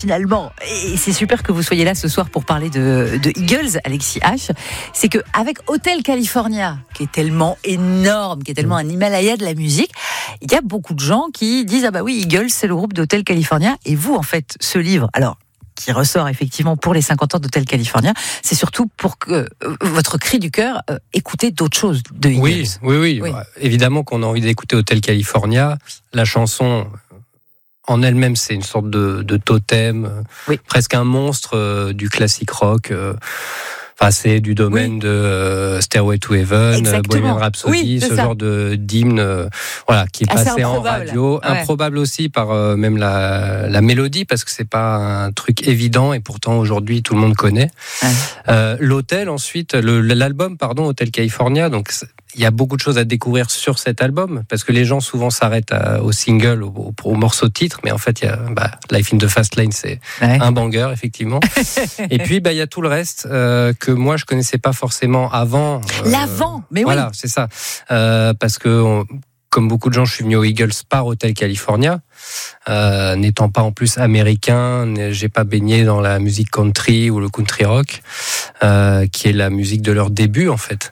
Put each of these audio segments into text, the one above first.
finalement, et c'est super que vous soyez là ce soir pour parler de Eagles, Alexis H, c'est qu'avec Hotel California, qui est tellement énorme, qui est tellement un Himalaya de la musique, il y a beaucoup de gens qui disent « Ah bah oui, Eagles, c'est le groupe d'Hotel California ». Et vous, en fait, ce livre, alors, qui ressort effectivement pour les 50 ans d'Hotel California, c'est surtout pour que votre cri du cœur, écoutez d'autres choses de Eagles. Oui. Évidemment qu'on a envie d'écouter Hotel California. La chanson en elle-même, c'est une sorte de totem, presque un monstre du classique rock. Enfin, c'est du domaine de Stairway to Heaven, Bohemian Rhapsody, ce genre d'hymne qui est passé en radio. Improbable aussi par même la mélodie, parce que c'est pas un truc évident, et pourtant aujourd'hui tout le monde connaît. L'hôtel ensuite, l'album Hotel California, donc il y a beaucoup de choses à découvrir sur cet album, parce que les gens souvent s'arrêtent au single, au morceau de titre, mais en fait, il y a Life in the Fast Lane, c'est un banger, effectivement. Et puis, il y a tout le reste que moi, je connaissais pas forcément avant. L'avant, mais oui. Voilà, c'est ça. Parce que, comme beaucoup de gens, je suis venu aux Eagles par Hotel California. N'étant pas en plus américain, j'ai pas baigné dans la musique country ou le country rock, qui est la musique de leur début en fait.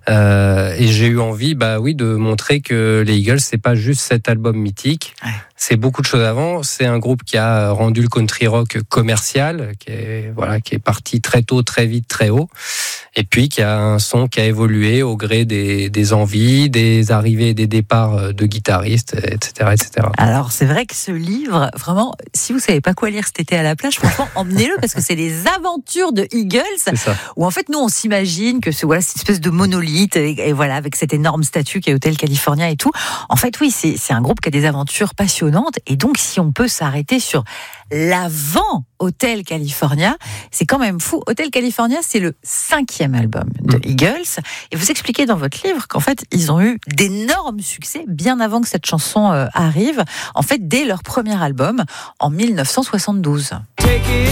Et j'ai eu envie, de montrer que les Eagles, c'est pas juste cet album mythique. C'est beaucoup de choses avant. C'est un groupe qui a rendu le country rock commercial, qui est parti très tôt, très vite, très haut. Et puis qui a un son qui a évolué au gré des envies, des arrivées et des départs de guitaristes, etc., etc. Alors c'est vrai que ce livre, vraiment, si vous savez pas quoi lire cet été à la plage, franchement, emmenez-le, parce que c'est les aventures de Eagles, où en fait nous on s'imagine que c'est une espèce de monolithe, et voilà, avec cette énorme statue qui est Hotel California et tout. En fait, oui, c'est un groupe qui a des aventures passionnantes, et donc si on peut s'arrêter sur l'avant Hotel California, c'est quand même fou. Hotel California, c'est le 5e album de Eagles, et vous expliquez dans votre livre qu'en fait ils ont eu d'énormes succès bien avant que cette chanson arrive, en fait dès leur premier album en 1972.